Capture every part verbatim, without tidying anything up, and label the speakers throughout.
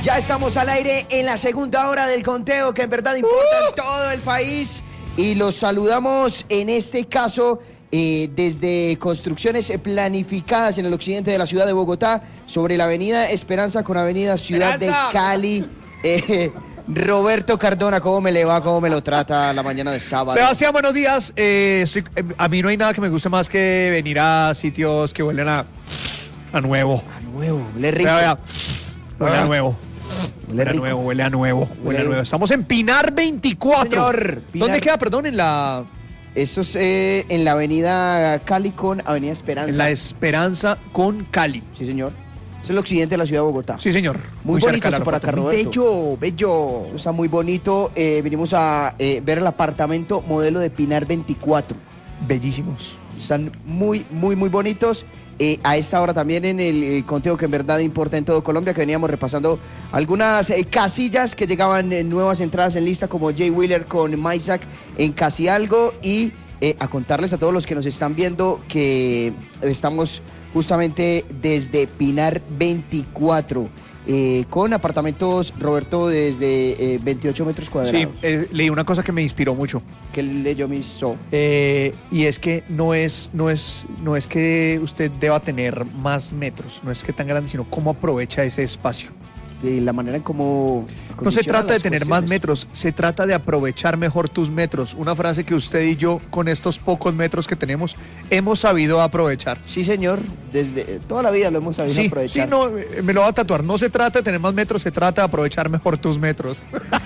Speaker 1: Ya estamos al aire en la segunda hora del conteo que en verdad importa uh. en todo el país. Y los saludamos en este caso eh, desde construcciones planificadas en el occidente de la ciudad de Bogotá, sobre la avenida Esperanza con avenida Ciudad Esperanza. de Cali. Eh, Roberto Cardona, ¿cómo me le va? ¿Cómo me lo trata la mañana de sábado?
Speaker 2: Sebastián, buenos días. Eh, estoy, eh, a mí no hay nada que me guste más que venir a sitios que huelen a, a nuevo.
Speaker 1: A nuevo, huele rico.
Speaker 2: Vea, vea. Huele ah. a nuevo. Huele, huele a nuevo, huele a nuevo, huele, huele a nuevo. Estamos en Pinar veinticuatro.
Speaker 1: Señor, Pinar.
Speaker 2: ¿Dónde queda, perdón? En la...
Speaker 1: Eso es eh, en la avenida Cali con avenida Esperanza.
Speaker 2: En la Esperanza con Cali.
Speaker 1: Sí, señor. Es el occidente de la ciudad de Bogotá.
Speaker 2: Sí, señor.
Speaker 1: Muy, muy bonito eso por acá, Roberto.
Speaker 2: Bello, bello.
Speaker 1: Eso está muy bonito. Eh, vinimos a eh, ver el apartamento modelo de Pinar veinticuatro.
Speaker 2: Bellísimos.
Speaker 1: Están muy, muy, muy bonitos. Eh, a esta hora también en el eh, conteo que en verdad importa en todo Colombia, que veníamos repasando algunas eh, casillas que llegaban eh, nuevas entradas en lista, como Jay Wheeler con Maisak en Casi Algo. Y eh, a contarles a todos los que nos están viendo que estamos justamente desde Pinar veinticuatro, eh, con apartamentos, Roberto, desde eh, veintiocho metros cuadrados.
Speaker 2: Sí, eh, leí una cosa que me inspiró mucho.
Speaker 1: ¿Qué leyó mi so?
Speaker 2: Eh, y es que no es, no, es, no es que usted deba tener más metros, no es que tan grande, sino cómo aprovecha ese espacio.
Speaker 1: De la manera en cómo...
Speaker 2: No se trata de tener más metros, se trata de aprovechar mejor tus metros. Una frase que usted y yo, con estos pocos metros que tenemos, hemos sabido aprovechar.
Speaker 1: Sí, señor, desde toda la vida lo hemos sabido
Speaker 2: sí,
Speaker 1: aprovechar.
Speaker 2: Sí, no, me lo voy a tatuar. No se trata de tener más metros, se trata de aprovechar mejor tus metros.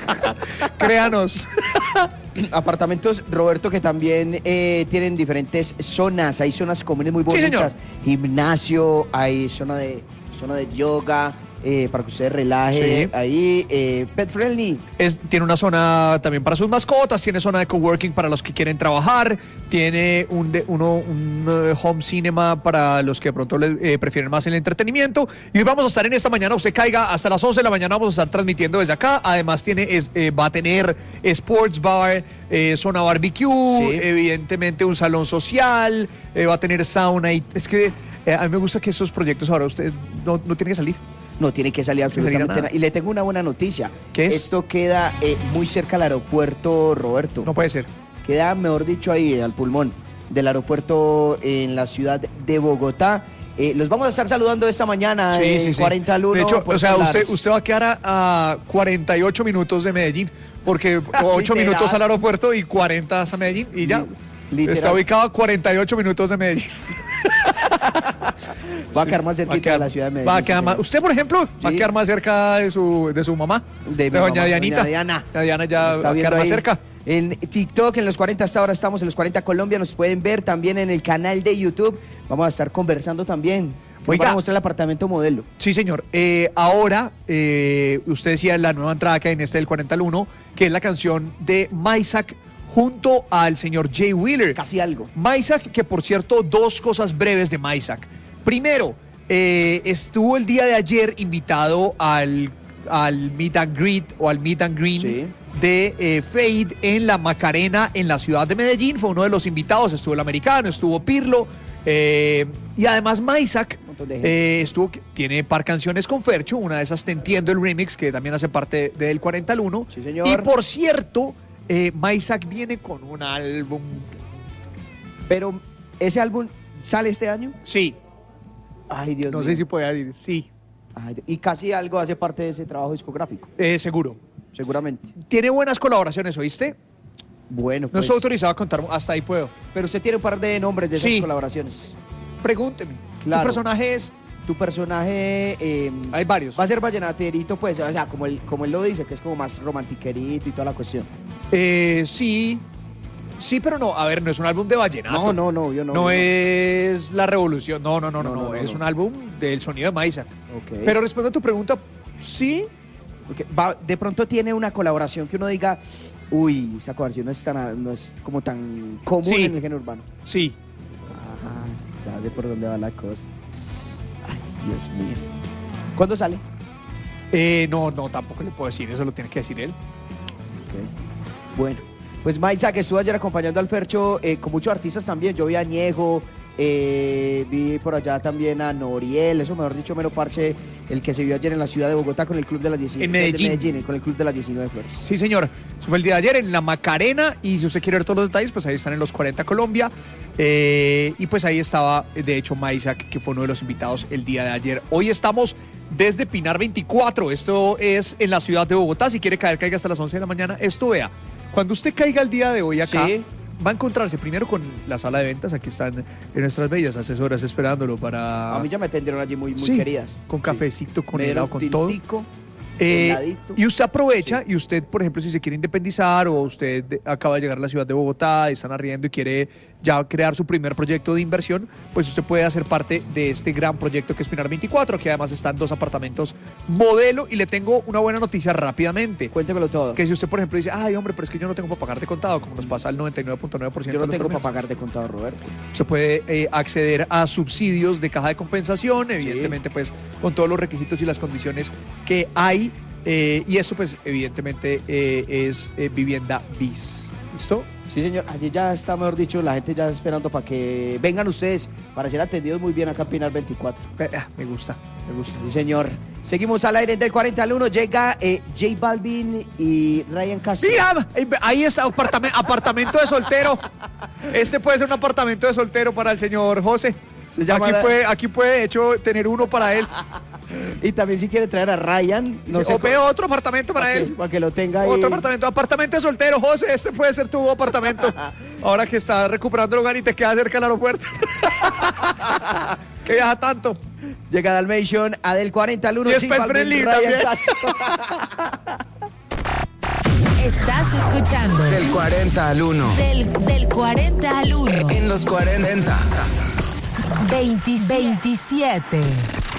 Speaker 2: Créanos.
Speaker 1: Apartamentos, Roberto, que también eh, tienen diferentes zonas. Hay zonas comunes muy bonitas. Sí, gimnasio, hay zona de, zona de yoga. Eh, para que usted relaje, sí. Ahí, eh, pet friendly.
Speaker 2: Es, tiene una zona también para sus mascotas, tiene zona de coworking para los que quieren trabajar, tiene un, de, uno, un uh, home cinema para los que de pronto le, eh, prefieren más el entretenimiento. Y hoy vamos a estar en esta mañana, usted caiga hasta las once de la mañana, vamos a estar transmitiendo desde acá. Además tiene es, eh, va a tener sports bar, eh, zona barbecue, sí. Evidentemente un salón social, eh, va a tener sauna. Y es que eh, a mí me gusta que esos proyectos ahora usted no, no tiene que salir.
Speaker 1: No tiene que salir absolutamente nada. nada. Y le tengo una buena noticia.
Speaker 2: ¿Qué es?
Speaker 1: Esto queda eh, muy cerca al aeropuerto, Roberto.
Speaker 2: No puede ser.
Speaker 1: Queda, mejor dicho, ahí al pulmón del aeropuerto en la ciudad de Bogotá. Eh, los vamos a estar saludando esta mañana
Speaker 2: sí,
Speaker 1: en
Speaker 2: sí, sí.
Speaker 1: cuarenta al uno.
Speaker 2: De hecho, o sea, usted, usted va a quedar a, a cuarenta y ocho minutos de Medellín, porque ocho minutos al aeropuerto y cuarenta hasta Medellín y ya. Literal. Está ubicado a cuarenta y ocho minutos de Medellín.
Speaker 1: Va a quedar más cerquita quedar, de la ciudad de Medellín.
Speaker 2: Va a quedar más, usted, por ejemplo, sí. va a quedar más cerca de su, de su mamá.
Speaker 1: De,
Speaker 2: de doña
Speaker 1: mamá,
Speaker 2: Dianita.
Speaker 1: Doña Diana.
Speaker 2: Doña Diana ya va a quedar más cerca.
Speaker 1: En TikTok, en los cuarenta hasta ahora estamos en los cuarenta Colombia. Nos pueden ver también en el canal de YouTube. Vamos a estar conversando también.
Speaker 2: Oiga,
Speaker 1: vamos a mostrar el apartamento modelo.
Speaker 2: Sí, señor. Eh, ahora, eh, usted decía la nueva entrada que hay en este del cuarenta al uno, que es la canción de Maisak junto al señor Jay Wheeler.
Speaker 1: Casi Algo.
Speaker 2: Maisak, que por cierto, dos cosas breves de Maisak. Primero, eh, estuvo el día de ayer invitado al, al Meet and Greet o al Meet and Green sí. de eh, Fade en la Macarena en la ciudad de Medellín. Fue uno de los invitados. Estuvo el americano, estuvo Pirlo. Eh, y además Maisak eh, estuvo, tiene par canciones con Fercho. Una de esas, Te Entiendo, el remix, que también hace parte del cuarenta al uno.
Speaker 1: Sí, señor.
Speaker 2: Y por cierto, eh, Maisak viene con un álbum.
Speaker 1: Pero, ¿ese álbum sale este año?
Speaker 2: Sí.
Speaker 1: Ay, Dios
Speaker 2: no
Speaker 1: mío.
Speaker 2: sé si puede decir, sí.
Speaker 1: Ay, y Casi Algo hace parte de ese trabajo discográfico.
Speaker 2: Eh, seguro.
Speaker 1: Seguramente.
Speaker 2: Tiene buenas colaboraciones, ¿oíste?
Speaker 1: Bueno,
Speaker 2: pues. No estoy autorizado a contar, hasta ahí puedo.
Speaker 1: Pero usted tiene un par de nombres de esas
Speaker 2: sí.
Speaker 1: colaboraciones.
Speaker 2: Pregúnteme.
Speaker 1: Claro.
Speaker 2: ¿Tu personaje es?
Speaker 1: Tu personaje... Eh,
Speaker 2: Hay varios.
Speaker 1: Va a ser vallenaterito, pues, o sea, como él, como él lo dice, que es como más romantiquerito y toda la cuestión.
Speaker 2: Eh, sí... Sí, pero no, a ver, no es un álbum de vallenato.
Speaker 1: No, no, no, yo no.
Speaker 2: No,
Speaker 1: no.
Speaker 2: es La Revolución, no, no, no, no, no,
Speaker 1: no, no, no
Speaker 2: es
Speaker 1: no.
Speaker 2: un álbum del sonido de Maisak.
Speaker 1: Okay.
Speaker 2: Pero respondo a tu pregunta, sí.
Speaker 1: Porque va, de pronto tiene una colaboración que uno diga, uy, esa colaboración no es, tan, no es como tan común
Speaker 2: sí.
Speaker 1: en el género urbano.
Speaker 2: Sí.
Speaker 1: Ajá, ya sé por dónde va la cosa. Ay, Dios mío. ¿Cuándo sale?
Speaker 2: Eh, no, no, tampoco le puedo decir, eso lo tiene que decir él.
Speaker 1: Okay. Bueno. Pues Maisak, que estuvo ayer acompañando al Fercho eh, con muchos artistas también. Yo vi a Ñejo, Eh, vi por allá también a Noriel, eso mejor dicho, mero parche, el que se vio ayer en la ciudad de Bogotá con el Club de las diecinueve.
Speaker 2: En Medellín.
Speaker 1: De Medellín, con el Club de las diecinueve Flores.
Speaker 2: Sí, señor. Eso fue el día de ayer en la Macarena. Y si usted quiere ver todos los detalles, pues ahí están en los cuarenta Colombia. Eh, y pues ahí estaba, de hecho, Maisak, que fue uno de los invitados el día de ayer. Hoy estamos desde Pinar veinticuatro. Esto es en la ciudad de Bogotá. Si quiere caer, caiga hasta las once de la mañana. Esto, vea, cuando usted caiga el día de hoy acá, sí, va a encontrarse primero con la sala de ventas. Aquí están en nuestras bellas asesoras esperándolo para...
Speaker 1: A mí ya me atendieron allí muy, muy
Speaker 2: sí,
Speaker 1: queridas.
Speaker 2: Con cafecito,
Speaker 1: sí,
Speaker 2: con helado, con todo.
Speaker 1: Tintico,
Speaker 2: Eh, y usted aprovecha, sí, y usted, por ejemplo, si se quiere independizar o usted de, acaba de llegar a la ciudad de Bogotá, están arriendo y quiere ya crear su primer proyecto de inversión, pues usted puede hacer parte de este gran proyecto que es Pinar veinticuatro, que además están dos apartamentos modelo. Y le tengo una buena noticia rápidamente.
Speaker 1: Cuéntemelo todo.
Speaker 2: Que si usted, por ejemplo, dice, ay, hombre, pero es que yo no tengo para pagar de contado, como nos pasa al noventa y nueve punto nueve por ciento.
Speaker 1: Yo no tengo para pagar de contado, Roberto.
Speaker 2: Se puede eh, acceder a subsidios de caja de compensación, evidentemente, sí, pues con todos los requisitos y las condiciones que hay. Eh, y esto, pues, evidentemente, eh, es eh, Vivienda Bis. ¿Listo?
Speaker 1: Sí, señor. Allí ya está, mejor dicho, la gente ya esperando para que vengan ustedes para ser atendidos muy bien acá en Pinar veinticuatro.
Speaker 2: Eh, me gusta, me gusta.
Speaker 1: Sí, señor. Seguimos al aire del cuarenta al uno. Llega eh, J Balvin y Ryan Castro.
Speaker 2: Mira, ahí es apartamento, apartamento de soltero. Este puede ser un apartamento de soltero para el señor José. Se llama aquí, la... puede, aquí puede, de hecho, tener uno para él.
Speaker 1: Y también si quiere traer a Ryan, no
Speaker 2: sí,
Speaker 1: sé.
Speaker 2: O ve otro apartamento para, para él.
Speaker 1: Que, para que lo tenga ahí.
Speaker 2: Otro apartamento, apartamento de soltero, José, este puede ser tu apartamento. Ahora que estás recuperando el hogar y te queda cerca del aeropuerto. Que viaja tanto.
Speaker 1: Llega Dalmation a del cuarenta al uno.
Speaker 2: Y después Friendly también.
Speaker 3: Estás escuchando
Speaker 4: del cuarenta al uno.
Speaker 3: Del, del cuarenta al uno.
Speaker 4: En los cuarenta.
Speaker 3: veinte, veintisiete.